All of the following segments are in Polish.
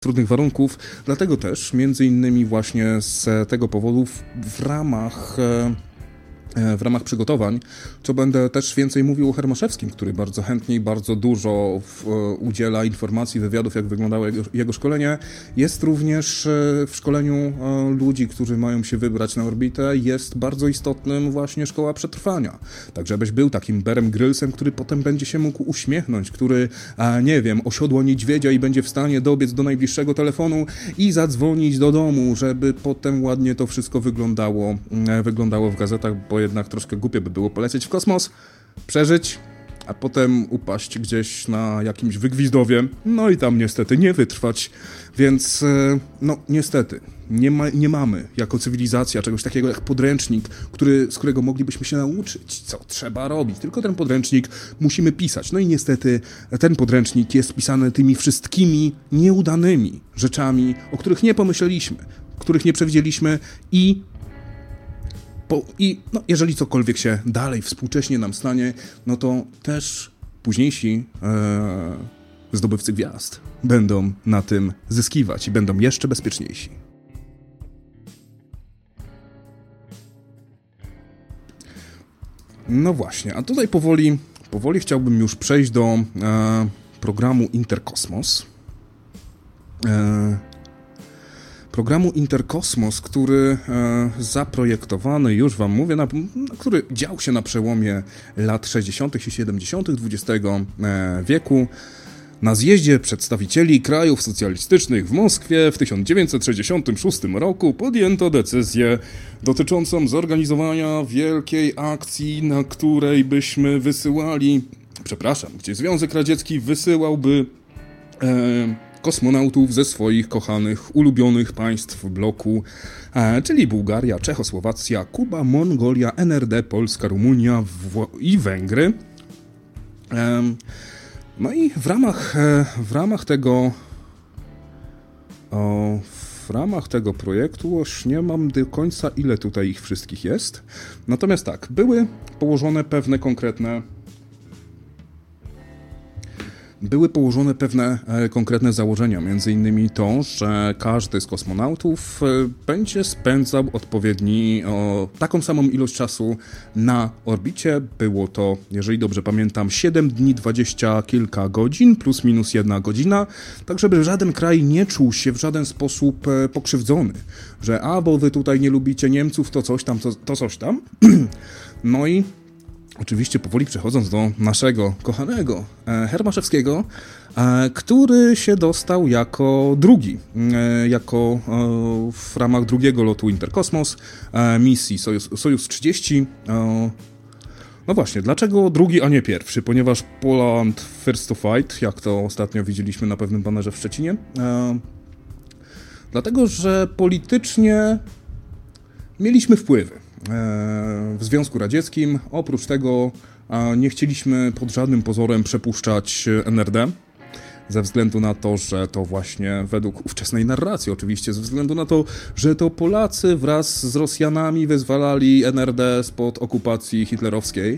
trudnych warunków, dlatego też między innymi właśnie z tego powodu w ramach przygotowań, co będę też więcej mówił o Hermaszewskim, który bardzo chętnie i bardzo dużo udziela informacji, wywiadów, jak wyglądało jego szkolenie. Jest również w szkoleniu ludzi, którzy mają się wybrać na orbitę, jest bardzo istotnym właśnie szkoła przetrwania. Tak, żebyś był takim Bearem Gryllsem, który potem będzie się mógł uśmiechnąć, który, nie wiem, osiodła niedźwiedzia i będzie w stanie dobiec do najbliższego telefonu i zadzwonić do domu, żeby potem ładnie to wszystko wyglądało w gazetach, bo jednak troszkę głupie by było polecieć w kosmos, przeżyć, a potem upaść gdzieś na jakimś wygwizdowie, no i tam niestety nie wytrwać. Więc, no niestety, nie mamy jako cywilizacja czegoś takiego jak podręcznik, z którego moglibyśmy się nauczyć, co trzeba robić. Tylko ten podręcznik musimy pisać. No i niestety ten podręcznik jest pisany tymi wszystkimi nieudanymi rzeczami, o których nie pomyśleliśmy, których nie przewidzieliśmy i jeżeli cokolwiek się dalej współcześnie nam stanie, no to też późniejsi zdobywcy gwiazd będą na tym zyskiwać i będą jeszcze bezpieczniejsi. No właśnie, a tutaj powoli chciałbym już przejść do programu Interkosmos. Programu Interkosmos, który zaprojektowany, już wam mówię, który dział się na przełomie lat 60. i 70. XX wieku na zjeździe przedstawicieli krajów socjalistycznych w Moskwie w 1966 roku podjęto decyzję dotyczącą zorganizowania wielkiej akcji, na której byśmy gdzie Związek Radziecki wysyłałby kosmonautów ze swoich kochanych, ulubionych państw bloku, czyli Bułgaria, Czechosłowacja, Kuba, Mongolia, NRD, Polska, Rumunia i Węgry. No i w ramach tego projektu już nie mam do końca, ile tutaj ich wszystkich jest. Natomiast tak, były położone pewne konkretne założenia, między innymi to, że każdy z kosmonautów będzie spędzał taką samą ilość czasu na orbicie. Było to, jeżeli dobrze pamiętam, 7 dni, 20 kilka godzin, plus minus 1 godzina, tak żeby żaden kraj nie czuł się w żaden sposób pokrzywdzony, że bo wy tutaj nie lubicie Niemców, to coś tam, to coś tam. No i oczywiście powoli przechodząc do naszego kochanego Hermaszewskiego, który się dostał jako drugi, w ramach drugiego lotu Interkosmos, misji Sojus 30. No właśnie, dlaczego drugi, a nie pierwszy? Ponieważ Poland first to fight, jak to ostatnio widzieliśmy na pewnym banerze w Szczecinie. Dlatego, że politycznie mieliśmy wpływy w Związku Radzieckim. Oprócz tego nie chcieliśmy pod żadnym pozorem przepuszczać NRD, ze względu na to, że to właśnie według ówczesnej narracji oczywiście, ze względu na to, że to Polacy wraz z Rosjanami wyzwalali NRD spod okupacji hitlerowskiej.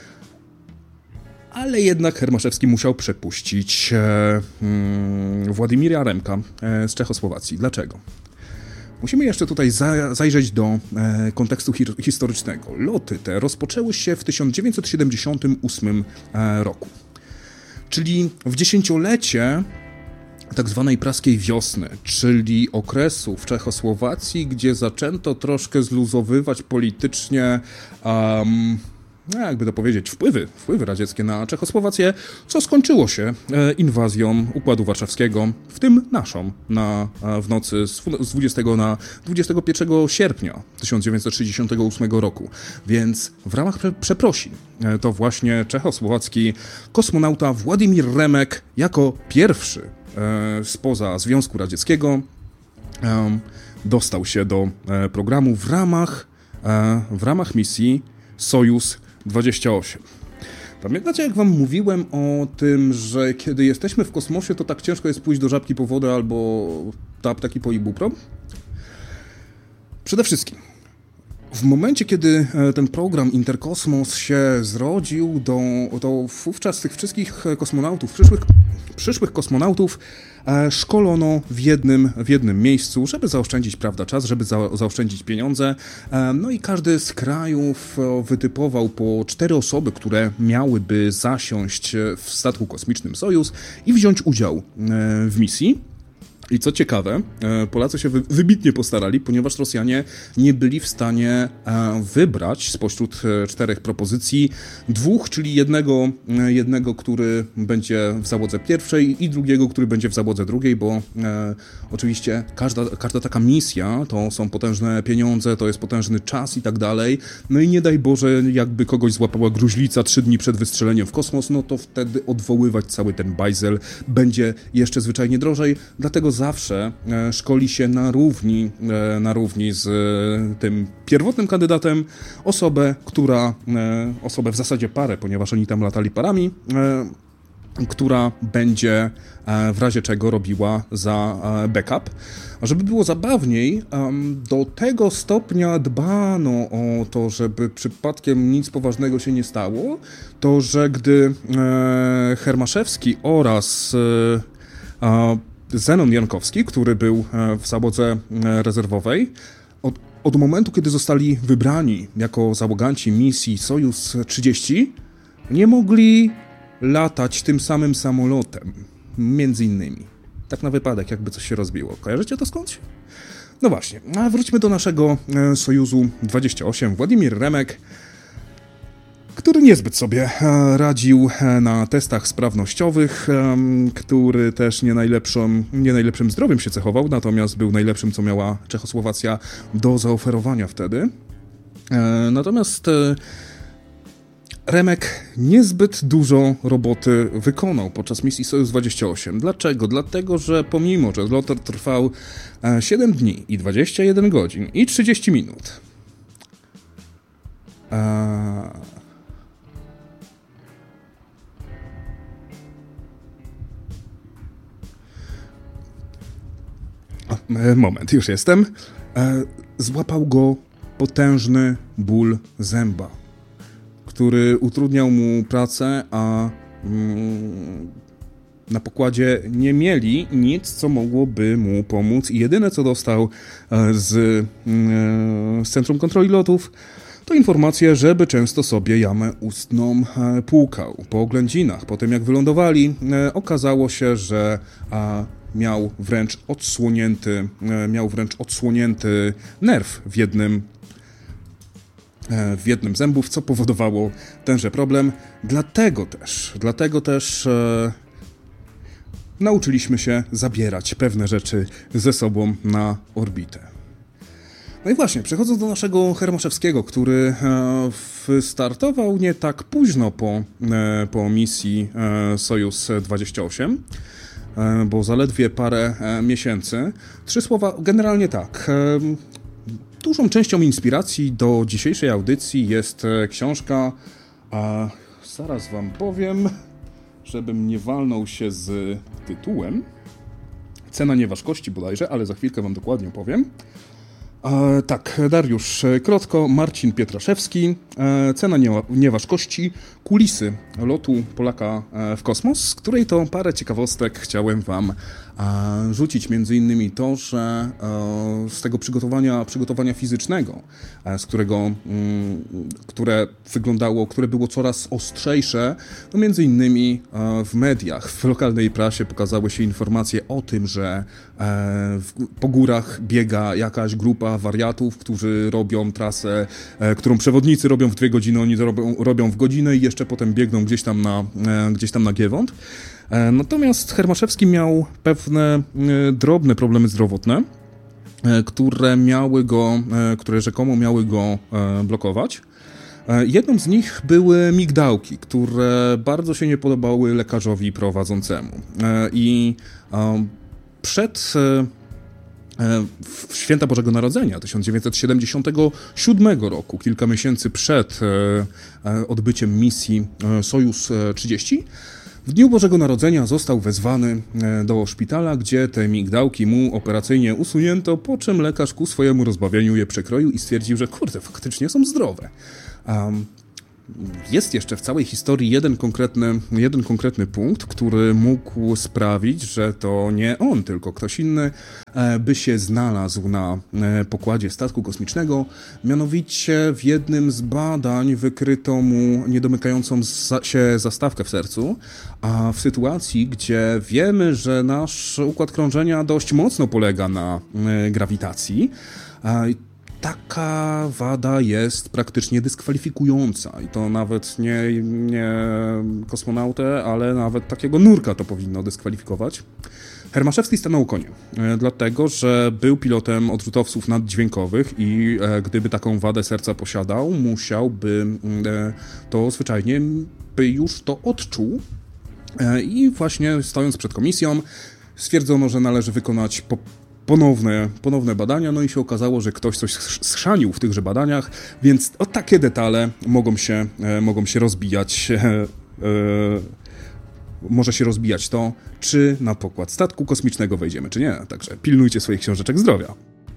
Ale jednak Hermaszewski musiał przepuścić Władimira Remka z Czechosłowacji. Dlaczego? Musimy jeszcze tutaj zajrzeć do kontekstu historycznego. Loty te rozpoczęły się w 1978 roku. Czyli w dziesięciolecie tak zwanej praskiej wiosny, czyli okresu w Czechosłowacji, gdzie zaczęto troszkę zluzowywać politycznie, jakby to powiedzieć, wpływy radzieckie na Czechosłowację, co skończyło się inwazją Układu Warszawskiego, w tym naszą, w nocy z 20 na 21 sierpnia 1968 roku. Więc w ramach przeprosin to właśnie czechosłowacki kosmonauta Władimir Remek jako pierwszy spoza Związku Radzieckiego dostał się do programu w ramach misji Sojus 28. Pamiętacie, jak wam mówiłem o tym, że kiedy jesteśmy w kosmosie, to tak ciężko jest pójść do Żabki po wodę albo do apteki po ibuprofen? Przede wszystkim, w momencie, kiedy ten program Interkosmos się zrodził, to wówczas tych wszystkich kosmonautów, przyszłych Przyszłych kosmonautów szkolono w jednym miejscu, żeby zaoszczędzić, prawda, czas, żeby zaoszczędzić pieniądze. No i każdy z krajów wytypował po 4 osoby, które miałyby zasiąść w statku kosmicznym Sojuz i wziąć udział w misji. I co ciekawe, Polacy się wybitnie postarali, ponieważ Rosjanie nie byli w stanie wybrać spośród 4 propozycji 2, czyli jednego, który będzie w załodze pierwszej i drugiego, który będzie w załodze drugiej, bo oczywiście każda taka misja to są potężne pieniądze, to jest potężny czas i tak dalej. No i nie daj Boże, jakby kogoś złapała gruźlica 3 dni przed wystrzeleniem w kosmos, no to wtedy odwoływać cały ten bajzel będzie jeszcze zwyczajnie drożej, dlatego zawsze szkoli się na równi z tym pierwotnym kandydatem osobę w zasadzie parę, ponieważ oni tam latali parami, która będzie w razie czego robiła za backup. A żeby było zabawniej, do tego stopnia dbano o to, żeby przypadkiem nic poważnego się nie stało, to że gdy Hermaszewski oraz Zenon Jankowski, który był w załodze rezerwowej, od momentu, kiedy zostali wybrani jako załoganci misji Sojus-30, nie mogli latać tym samym samolotem, między innymi. Tak na wypadek, jakby coś się rozbiło. Kojarzycie to skądś? No właśnie, a wróćmy do naszego Sojuzu-28. Władimir Remek, który niezbyt sobie radził na testach sprawnościowych, który też nie najlepszym zdrowiem się cechował, natomiast był najlepszym, co miała Czechosłowacja do zaoferowania wtedy. Natomiast Remek niezbyt dużo roboty wykonał podczas misji Sojus-28. Dlaczego? Dlatego, że pomimo, że lot trwał 7 dni i 21 godzin i 30 minut, moment, już jestem. Złapał go potężny ból zęba, który utrudniał mu pracę, a na pokładzie nie mieli nic, co mogłoby mu pomóc. I jedyne, co dostał z Centrum Kontroli Lotów, to informacja, żeby często sobie jamę ustną płukał. Po oględzinach, po tym jak wylądowali, okazało się, że miał wręcz odsłonięty nerw w jednym z zębów, co powodowało tenże problem. Dlatego też nauczyliśmy się zabierać pewne rzeczy ze sobą na orbitę. No i właśnie, przechodząc do naszego Hermaszewskiego, który startował nie tak późno po misji Sojus-28, bo zaledwie parę miesięcy. 3 słowa, generalnie tak. Dużą częścią inspiracji do dzisiejszej audycji jest książka, zaraz wam powiem, żebym nie walnął się z tytułem. Cena nieważkości bodajże, ale za chwilkę wam dokładnie powiem. Tak, Dariusz Krotko, Marcin Pietraszewski, Cena nieważkości, kulisy lotu Polaka w kosmos, z której to parę ciekawostek chciałem wam rzucić. Między innymi to, że z tego przygotowania fizycznego, które było coraz ostrzejsze, no między innymi w mediach, w lokalnej prasie pokazały się informacje o tym, że po górach biega jakaś grupa wariatów, którzy robią trasę, którą przewodnicy robią w 2 godziny, oni robią w godzinę i jeszcze potem biegną gdzieś tam na Giewont. Natomiast Hermaszewski miał pewne drobne problemy zdrowotne, które rzekomo miały go blokować. Jedną z nich były migdałki, które bardzo się nie podobały lekarzowi prowadzącemu. I w święta Bożego Narodzenia 1977 roku, kilka miesięcy przed odbyciem misji Sojus-30, w dniu Bożego Narodzenia został wezwany do szpitala, gdzie te migdałki mu operacyjnie usunięto, po czym lekarz ku swojemu rozbawieniu je przekroił i stwierdził, że kurde, faktycznie są zdrowe. jest jeszcze w całej historii jeden konkretny punkt, który mógł sprawić, że to nie on, tylko ktoś inny by się znalazł na pokładzie statku kosmicznego. Mianowicie w jednym z badań wykryto mu niedomykającą się zastawkę w sercu, a w sytuacji, gdzie wiemy, że nasz układ krążenia dość mocno polega na grawitacji, taka wada jest praktycznie dyskwalifikująca i to nawet nie kosmonautę, ale nawet takiego nurka to powinno dyskwalifikować. Hermaszewski stanął o konie, dlatego że był pilotem odrzutowców naddźwiękowych i gdyby taką wadę serca posiadał, musiałby to zwyczajnie by już to odczuł i właśnie stojąc przed komisją stwierdzono, że należy wykonać ponowne badania, no i się okazało, że ktoś coś schrzanił w tychże badaniach, więc o takie detale mogą się rozbijać. Może się rozbijać to, czy na pokład statku kosmicznego wejdziemy, czy nie. Także pilnujcie swoich książeczek zdrowia.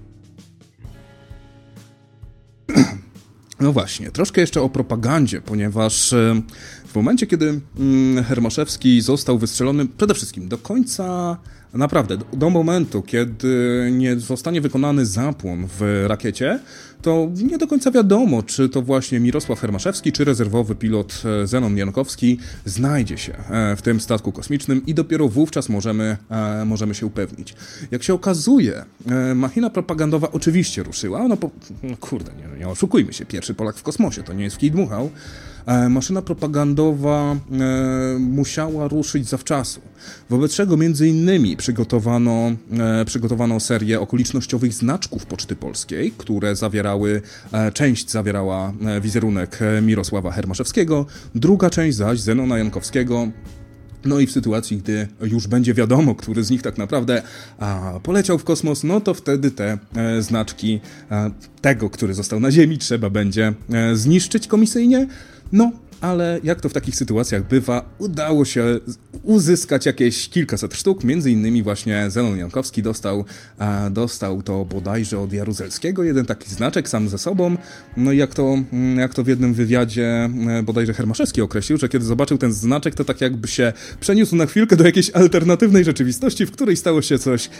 No właśnie, troszkę jeszcze o propagandzie, ponieważ w momencie, kiedy Hermaszewski został wystrzelony, przede wszystkim do końca, naprawdę, do momentu, kiedy nie zostanie wykonany zapłon w rakiecie, to nie do końca wiadomo, czy to właśnie Mirosław Hermaszewski, czy rezerwowy pilot Zenon Jankowski znajdzie się w tym statku kosmicznym i dopiero wówczas możemy się upewnić. Jak się okazuje, machina propagandowa oczywiście ruszyła, nie oszukujmy się, pierwszy Polak w kosmosie, to nie jest w kij dmuchał. Maszyna propagandowa musiała ruszyć zawczasu, wobec czego między innymi przygotowano serię okolicznościowych znaczków Poczty Polskiej, które część zawierała wizerunek Mirosława Hermaszewskiego, druga część zaś Zenona Jankowskiego. No i w sytuacji, gdy już będzie wiadomo, który z nich tak naprawdę poleciał w kosmos, no to wtedy te znaczki tego, który został na Ziemi, trzeba będzie zniszczyć komisyjnie. No, ale jak to w takich sytuacjach bywa, udało się uzyskać jakieś kilkaset sztuk, między innymi właśnie Zenon Jankowski dostał to bodajże od Jaruzelskiego, jeden taki znaczek sam ze sobą, no i jak to w jednym wywiadzie bodajże Hermaszewski określił, że kiedy zobaczył ten znaczek, to tak jakby się przeniósł na chwilkę do jakiejś alternatywnej rzeczywistości, w której stało się coś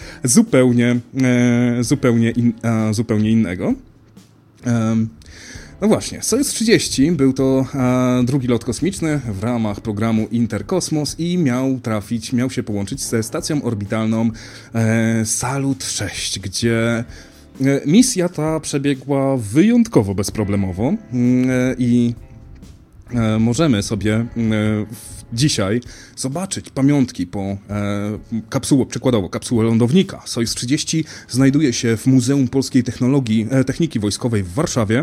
zupełnie innego. No właśnie, Sojus 30 był to drugi lot kosmiczny w ramach programu Interkosmos i miał się połączyć ze stacją orbitalną Salut 6, gdzie misja ta przebiegła wyjątkowo bezproblemowo i możemy sobie dzisiaj zobaczyć pamiątki po przykładowo kapsułę lądownika. Sojus 30 znajduje się w Muzeum Polskiej Techniki Wojskowej w Warszawie.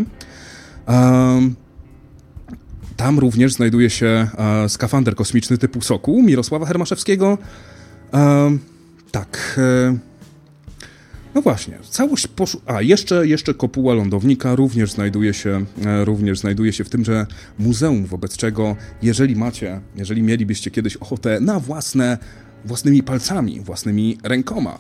Tam również znajduje się skafander kosmiczny typu Sokół Mirosława Hermaszewskiego. No właśnie, całość jeszcze kopuła lądownika również znajduje się w tymże muzeum, wobec czego jeżeli mielibyście kiedyś ochotę na własnymi palcami, własnymi rękoma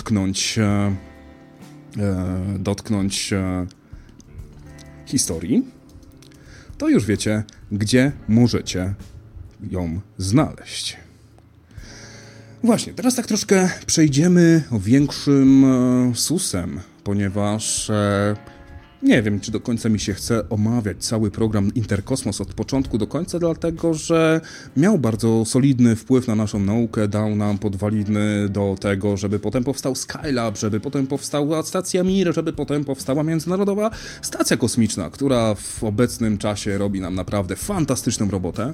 dotknąć historii, to już wiecie, gdzie możecie ją znaleźć. Właśnie, teraz tak troszkę przejdziemy większym susem, ponieważ nie wiem, czy do końca mi się chce omawiać cały program Interkosmos od początku do końca, dlatego że miał bardzo solidny wpływ na naszą naukę, dał nam podwaliny do tego, żeby potem powstał Skylab, żeby potem powstała stacja Mir, żeby potem powstała Międzynarodowa Stacja Kosmiczna, która w obecnym czasie robi nam naprawdę fantastyczną robotę.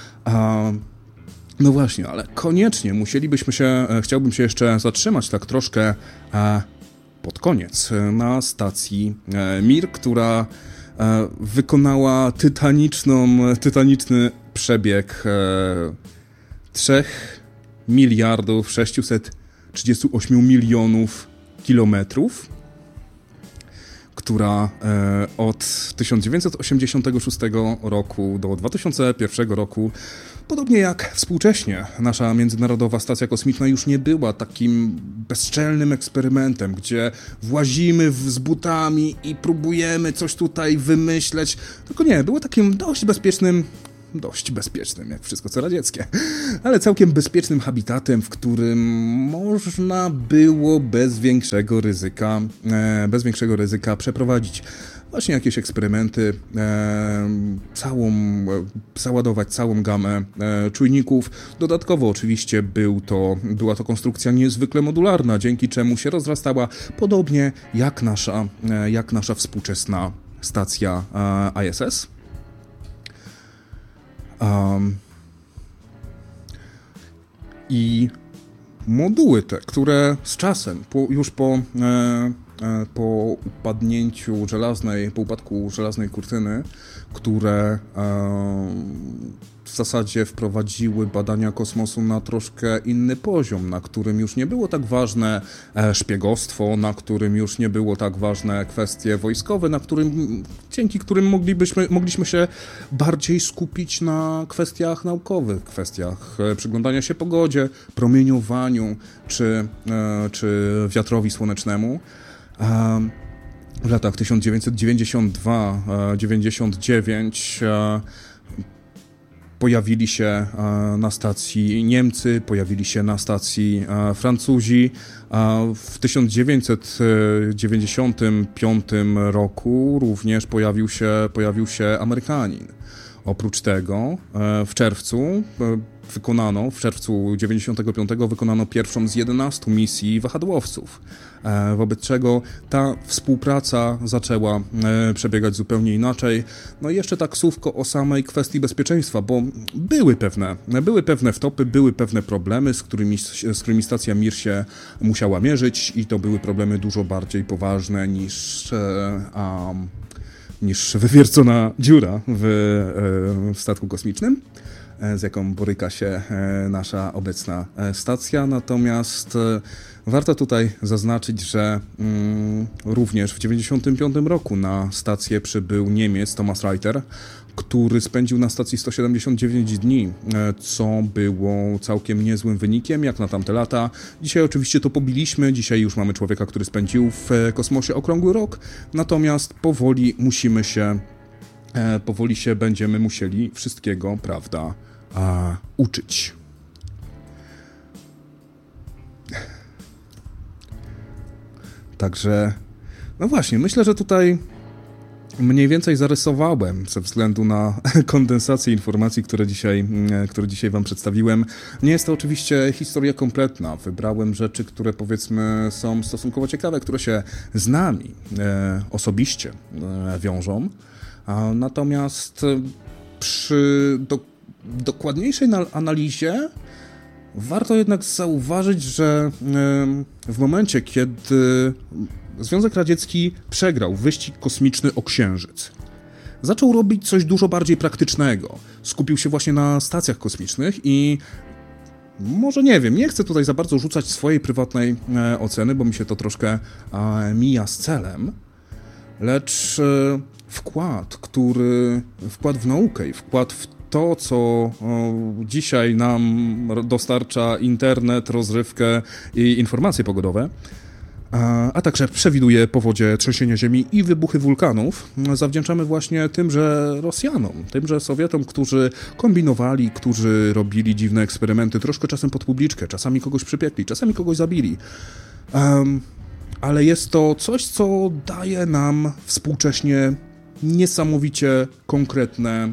No właśnie, ale koniecznie chciałbym się jeszcze zatrzymać tak troszkę pod koniec na stacji Mir, która wykonała tytaniczny przebieg 3 miliardów 638 milionów kilometrów, która od 1986 roku do 2001 roku, podobnie jak współcześnie, nasza Międzynarodowa Stacja Kosmiczna już nie była takim bezczelnym eksperymentem, gdzie włazimy z butami i próbujemy coś tutaj wymyśleć, tylko nie, było takim dość bezpiecznym, jak wszystko co radzieckie, ale całkiem bezpiecznym habitatem, w którym można było bez większego ryzyka przeprowadzić właśnie jakieś eksperymenty, załadować całą gamę czujników. Dodatkowo oczywiście była to konstrukcja niezwykle modularna, dzięki czemu się rozrastała podobnie jak nasza współczesna stacja ISS. I moduły te, które z czasem, po upadku żelaznej kurtyny, które w zasadzie wprowadziły badania kosmosu na troszkę inny poziom, na którym już nie było tak ważne szpiegostwo, na którym już nie było tak ważne kwestie wojskowe, dzięki którym mogliśmy się bardziej skupić na kwestiach naukowych, kwestiach przyglądania się pogodzie, promieniowaniu czy wiatrowi słonecznemu. W latach 1992-99 pojawili się na stacji Niemcy, pojawili się na stacji Francuzi. W 1995 roku również pojawił się Amerykanin. Oprócz tego w czerwcu 1995 wykonano pierwszą z 11 misji wahadłowców, wobec czego ta współpraca zaczęła przebiegać zupełnie inaczej. No i jeszcze tak słówko o samej kwestii bezpieczeństwa, bo były pewne wtopy, były pewne problemy, z którymi stacja Mir się musiała mierzyć i to były problemy dużo bardziej poważne niż wywiercona dziura w statku kosmicznym, z jaką boryka się nasza obecna stacja. Natomiast warto tutaj zaznaczyć, że również w 1995 roku na stację przybył Niemiec Thomas Reiter, który spędził na stacji 179 dni, co było całkiem niezłym wynikiem, jak na tamte lata. Dzisiaj oczywiście to pobiliśmy, dzisiaj już mamy człowieka, który spędził w kosmosie okrągły rok, natomiast powoli się będziemy musieli wszystkiego, prawda, uczyć. Także, no właśnie, myślę, że tutaj mniej więcej zarysowałem ze względu na kondensację informacji, które dzisiaj wam przedstawiłem. Nie jest to oczywiście historia kompletna. Wybrałem rzeczy, które powiedzmy są stosunkowo ciekawe, które się z nami osobiście wiążą. Natomiast przy dokładniejszej analizie warto jednak zauważyć, że w momencie, kiedy Związek Radziecki przegrał wyścig kosmiczny o Księżyc, zaczął robić coś dużo bardziej praktycznego. Skupił się właśnie na stacjach kosmicznych i może nie chcę tutaj za bardzo rzucać swojej prywatnej oceny, bo mi się to troszkę mija z celem, lecz wkład w naukę i wkład w to, co dzisiaj nam dostarcza internet, rozrywkę i informacje pogodowe, a także przewiduje powodzie, trzęsienia ziemi i wybuchy wulkanów, zawdzięczamy właśnie tymże Rosjanom, tymże Sowietom, którzy kombinowali, którzy robili dziwne eksperymenty, troszkę czasem pod publiczkę, czasami kogoś przypiekli, czasami kogoś zabili. Ale jest to coś, co daje nam współcześnie niesamowicie konkretne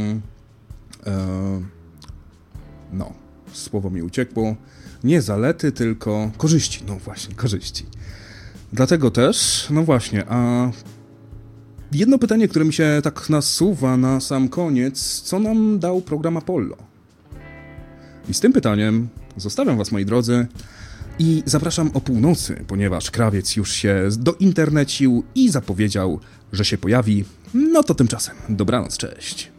słowo mi uciekło, nie zalety, tylko korzyści. No właśnie, korzyści. Dlatego też, no właśnie, jedno pytanie, które mi się tak nasuwa na sam koniec, co nam dał program Apollo? I z tym pytaniem zostawiam was, moi drodzy, i zapraszam o północy, ponieważ krawiec już się dointernecił i zapowiedział, że się pojawi. No to tymczasem, dobranoc, cześć.